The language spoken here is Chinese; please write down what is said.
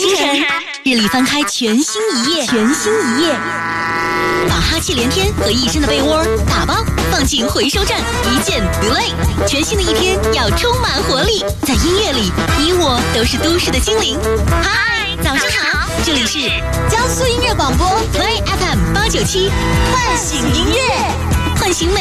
清晨，日历翻开全新一页，把哈气连天和一身的被窝打包放进回收站，一键 delay。全新的一天要充满活力，在音乐里，你我都是都市的精灵。嗨，早上好，这里是江苏音乐广播 Play FM 897， 唤醒音乐， 唤醒每